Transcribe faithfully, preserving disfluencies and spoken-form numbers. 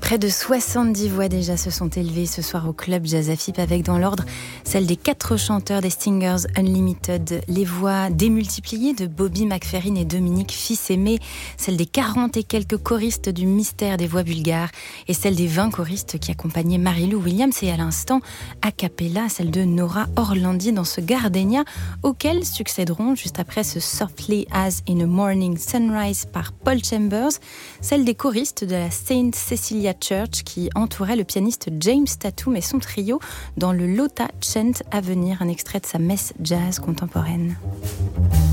Près de soixante-dix voix déjà se sont élevées ce soir au Club Jazz Afip, avec dans l'ordre celle des quatre chanteurs des Stingers Unlimited, les voix démultipliées de Bobby McFerrin et Dominique Fils-Aimé, celle des quarante et quelques choristes du Mystère des voix bulgares et celle des vingt choristes qui accompagnaient Mary-Lou Williams, et à l'instant, a cappella, celle de Nora Orlandi dans ce Gardenia, auquel succéderont juste après ce Softly as in a Morning Sunrise par Paul Chambers, celle des choristes de la Saint Cecilia Church qui entourait le pianiste James Tatum et son trio dans le Lota Chant à venir, un extrait de sa messe jazz contemporaine.